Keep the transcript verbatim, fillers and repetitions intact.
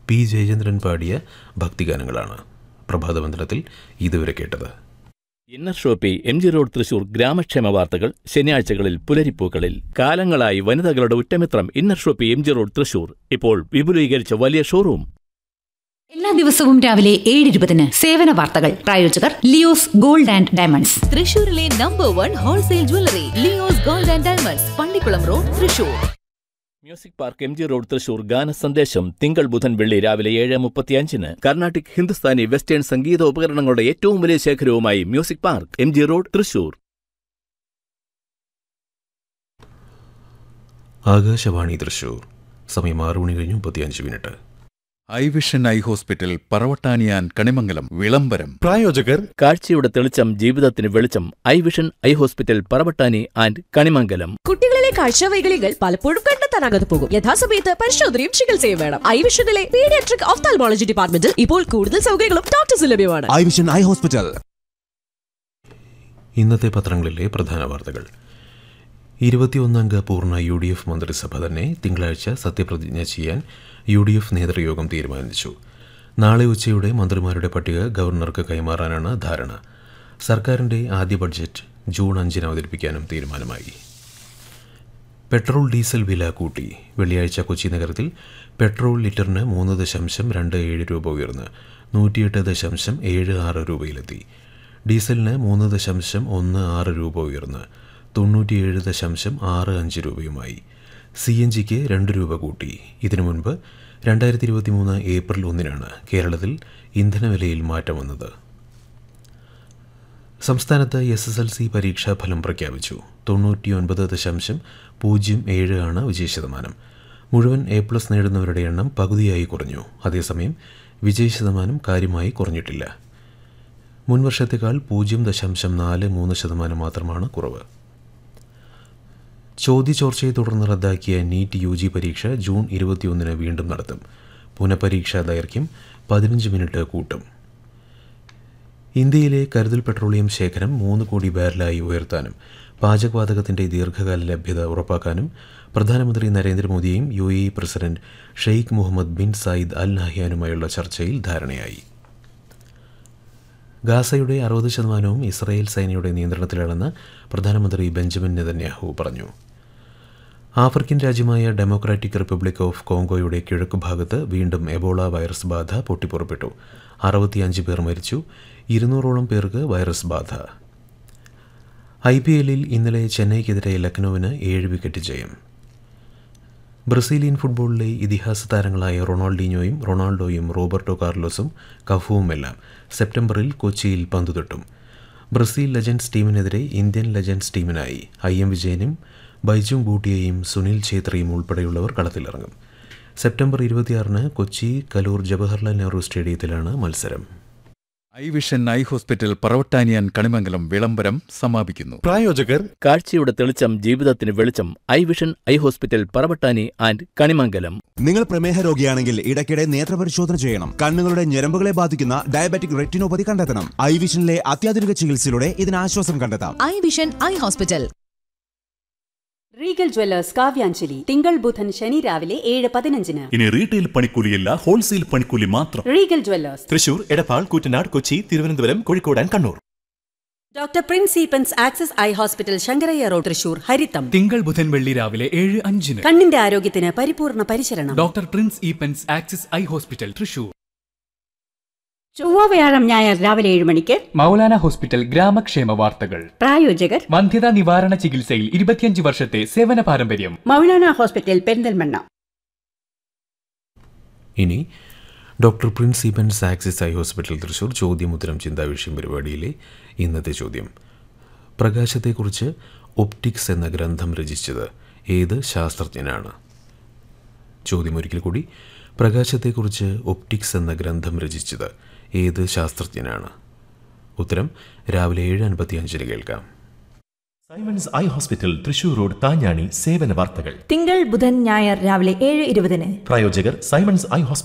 P Jayachandran പാടിയ ഭക്തിഗാനങ്ങളാണ് പ്രഭാതമന്ദിരത്തിൽ ഇതുവരെ കേട്ടത്. Inner Shopee M G road Thrissur ഗ്രാമക്ഷേമ വാർത്തകൾ ശനിയാഴ്ചകളിൽ പുലരിപ്പൂക്കളിൽ. കാലങ്ങളായി വനിതകളുടെ ഉറ്റമിത്രം inner Shopee M G road Thrissur. ഇപ്പോൾ വിപുലീകരിച്ച വലിയ ഷോറൂം. എല്ലാ ദിവസവും രാവിലെ ഏഴ് ഇരുപതിന് സേവന വാർത്തകൾ. പ്രായോജകർ ലിയോസ് ഗോൾഡ് ആൻഡ് ഡയമണ്ട്സ്, തൃശൂരിലെ number one wholesale jewellery Leo's gold and diamonds, Pallikkulam road, Thrissur. Music park M G road Thrissur ഗാന സന്ദേശം തിങ്കൾ ബുധൻ വെള്ളി രാവിലെ ഏഴ് മുപ്പത്തിയഞ്ചിന്. കർണാട്ടിക്, ഹിന്ദുസ്ഥാനി, വെസ്റ്റേൺ സംഗീത ഉപകരണങ്ങളുടെ ഏറ്റവും വലിയ ശേഖരവുമായി music park M G road Thrissur. Akashvani Thrissur. സമയം ആറു മണി കഴിഞ്ഞ് മുപ്പത്തിയഞ്ച് minute. I vision eye hospital പറവട്ടാനിയാൻ Kanimangalam വിളംബരം. പ്രായോജകർ കാഴ്ചയുടെ തെളിച്ചം ജീവിതത്തിന് വെളിച്ചം. I vision eye hospital Paravattani and Kanimangalam. കുട്ടികളിലെ കാഴ്ചവൈകല്യങ്ങൾ പലപ്പോഴും കണ്ടെത്താനാകാതെ പോകും. യഥാസമയത്ത് പരിശോധനയും ചികിത്സയും വേണം. ഐ വിഷനിലെ പീഡിയാട്രിക് ഓഫ്താൽമോളജി ഡിപ്പാർട്ട്മെന്റിൽ ഇപ്പോൾ കൂടുതൽ സൗകര്യങ്ങളും ഡോക്ടേഴ്സ് ലഭ്യമാണ്. I vision eye hospital. ഇന്നത്തെ പത്രങ്ങളിലെ പ്രധാന വാർത്തകൾ. ഇരുപത്തിയൊന്നംഗ പൂർണ്ണ യു ഡി എഫ് മന്ത്രിസഭ തന്നെ തിങ്കളാഴ്ച സത്യപ്രതിജ്ഞ ചെയ്യാൻ യു ഡി എഫ് നേതൃയോഗം തീരുമാനിച്ചു. നാളെ ഉച്ചയോടെ മന്ത്രിമാരുടെ പട്ടിക ഗവർണർക്ക് കൈമാറാനാണ് ധാരണ. സർക്കാരിൻ്റെ ആദ്യ ബഡ്ജറ്റ് ജൂൺ അഞ്ചിന് അവതരിപ്പിക്കാനും തീരുമാനമായി. പെട്രോൾ ഡീസൽ വില കൂട്ടി. വെള്ളിയാഴ്ച കൊച്ചി നഗരത്തിൽ പെട്രോൾ ലിറ്ററിന് മൂന്ന് ദശാംശം രണ്ട് ഏഴ് രൂപ ഉയർന്ന് നൂറ്റിയെട്ട് ദശാംശം ഏഴ് ആറ് രൂപയിലെത്തി. ഡീസലിന് മൂന്ന് ദശാംശം ഒന്ന് ആറ് രൂപ ഉയർന്ന് തൊണ്ണൂറ്റിയേഴ് ദശാംശം ആറ് അഞ്ച് രൂപയുമായി. സി എൻ ജിക്ക് രണ്ട് രൂപ കൂട്ടി. ഇതിനു മുൻപ് രണ്ടായിരത്തി ഇരുപത്തി മൂന്ന് ഏപ്രിൽ ഒന്നിനാണ് കേരളത്തിൽ ഇന്ധനവിലയിൽ മാറ്റം വന്നത്. സംസ്ഥാനത്ത് എസ് എസ് എൽ സി പരീക്ഷാ ഫലം പ്രഖ്യാപിച്ചു. തൊണ്ണൂറ്റിയൊൻപത് ദശാംശം പൂജ്യം ഏഴ് ആണ് വിജയശതമാനം. മുഴുവൻ എ പ്ലസ് നേടുന്നവരുടെ എണ്ണം പകുതിയായി കുറഞ്ഞു. അതേസമയം വിജയശതമാനം കാര്യമായി കുറഞ്ഞിട്ടില്ല. മുൻവർഷത്തേക്കാൾ പൂജ്യം ദശാംശം നാല് മൂന്ന് ശതമാനം മാത്രമാണ് കുറവ്. ചോദ്യചോർച്ചയെ തുടർന്ന് റദ്ദാക്കിയ നീറ്റ് യു ജി പരീക്ഷ ജൂൺ ഇരുപത്തിയൊന്നിന് വീണ്ടും നടത്തും. പുനഃപരീക്ഷാ ദൈർഘ്യം പതിനഞ്ച് മിനിറ്റ് കൂട്ടും. ഇന്ത്യയിലെ കരുതൽ പെട്രോളിയം ശേഖരം മൂന്ന് കോടി ബാരലായി ഉയർത്താനും പാചകവാതകത്തിന്റെ ദീർഘകാല ലഭ്യത ഉറപ്പാക്കാനും പ്രധാനമന്ത്രി നരേന്ദ്രമോദിയും U A E president Sheikh Muhammad bin Zayed Al നഹ്യാനുമായുള്ള ചർച്ചയിൽ ധാരണയായി. ഗാസയുടെ അറുപത് ശതമാനവും ഇസ്രായേൽ സേനയുടെ നിയന്ത്രണത്തിലാണെന്ന് പ്രധാനമന്ത്രി ബെഞ്ചമിൻ നെതന്യാഹു പറഞ്ഞു. ആഫ്രിക്കൻ രാജ്യമായ ഡെമോക്രാറ്റിക് റിപ്പബ്ലിക് ഓഫ് കോങ്കോയുടെ കിഴക്കുഭാഗത്ത് വീണ്ടും എബോള വൈറസ് ബാധ പൊട്ടിപ്പുറപ്പെട്ടു. അറുപത്തിയഞ്ച് പേർ മരിച്ചു. ഇരുന്നൂറോളം പേർക്ക് വൈറസ് ബാധ. ഐ പി എല്ലിൽ ഇന്നലെ ചെന്നൈക്കെതിരെ ലക്നൌവിന് ഏഴ് വിക്കറ്റ് ജയം. ബ്രസീലിയൻ ഫുട്ബോളിലെ ഇതിഹാസ താരങ്ങളായ റൊണാൾഡീഞ്ഞോയും റൊണാൾഡോയും റോബർട്ടോ കാർലോസും കഫുവുമെല്ലാം സെപ്റ്റംബറിൽ കൊച്ചിയിൽ പന്തുതട്ടും. Brazil legends ടീമിനെതിരെ Indian legends ടീമിനായി I M വിജയനും ബൈജുങ് ബൂട്ടിയയും സുനിൽ ഛേത്രിയും ഉൾപ്പെടെയുള്ളവർ കളത്തിലിറങ്ങും. സെപ്റ്റംബർ ഇരുപത്തിയാറിന് കൊച്ചി കലൂർ ജവഹർലാൽ നെഹ്റു സ്റ്റേഡിയത്തിലാണ് മത്സരം. I vision eye hospital പറവട്ടാനിയാൻ Kanimangalam വിളംബരം സമാപിക്കുന്നു. പ്രായോജകർ കാഴ്ചയുടെ തെളിച്ചം ജീവിതത്തിന് വെളിച്ചം. I vision eye hospital Paravattani and Kanimangalam. നിങ്ങൾ പ്രമേഹ രോഗിയാണെങ്കിൽ ഇടയ്ക്കിടെ നേത്രപരിശോധന ചെയ്യണം. കണ്ണുകളുടെ ഞരമ്പുകളെ ബാധിക്കുന്ന ഡയബറ്റിക് റെറ്റിനോപ്പതി കണ്ടെത്തണം. ഐ വിഷനിലെ അത്യാധുനിക ചികിത്സയിലൂടെ ഇതിന് ആശ്വാസം കണ്ടെത്താം. I vision eye hospital. Regal Jewellers Kavyanjali തിങ്കൾ ബുധൻ ശനി രാവിലെ ഏഴ് പതിനഞ്ചിന്. ഇനി റീറ്റെയിൽ പണിക്കൂലിയല്ല, ഹോൾസെയിൽ പണിക്കൂലി മാത്രം. Regal Jewellers Thrissur, Edappal, Koottanad, Kochi, Thiruvananthapuram, Kozhikode and Kannur. Doctor Prince Eappen's access eye hospital Sankaraiah road Thrissur ഹരിതം. തിങ്കൾ ബുധൻ വെള്ളി രാവിലെ ഏഴ് അഞ്ചിന്. കണ്ണിന്റെ ആരോഗ്യത്തിന് പരിപൂർണ പരിചരണം. Doctor Prince Eappen's access eye hospital Thrissur. ചൊവ്വ വ്യാഴം ഞായർ രാവിലെ ഏഴ് മണിക്ക് മൗലാന ഹോസ്പിറ്റൽ ഗ്രാമക്ഷേമ വാർത്തകൾ. പ്രായോജകർ വന്ധ്യതാ നിവാരണ ചികിത്സയിൽ ഇരുപത്തിയഞ്ച് വർഷത്തെ സേവന പാരമ്പര്യം. മൗലാന ഹോസ്പിറ്റൽ പെരിന്തൽമണ്ണ. ഇനി doctor Prince Eappen's axis eye hospital Thrissur ചോദ്യമുത്തരം ചിന്താവിഷയം പരിപാടിയിലെ ഇന്നത്തെ ചോദ്യം. പ്രകാശത്തെക്കുറിച്ച് ഒപ്റ്റിക്സ് എന്ന ഗ്രന്ഥം രചിച്ചത് ഏത് ശാസ്ത്രജ്ഞനാണ്? ചോദ്യം ഒരിക്കൽ കൂടി. പ്രകാശത്തെക്കുറിച്ച് ഒപ്റ്റിക്സ് എന്ന ഗ്രന്ഥം രചിച്ചത് ഏത് ശാസ്ത്രജ്ഞനാണ്? ഉത്തരം രാവിലെ ഏഴ് അൻപത്തി അഞ്ചിന് കേൾക്കാം. Symons eye hospital Thrissur road താഞ്ഞാണി സേവന വാർത്തകൾ. തിങ്കൾ ബുധൻ ഞായർ രാവിലെ ഏഴ് ഇരുപതിന്. പ്രായോജകർ സൈമൺസ് ഐ ഹോസ്പിറ്റൽ.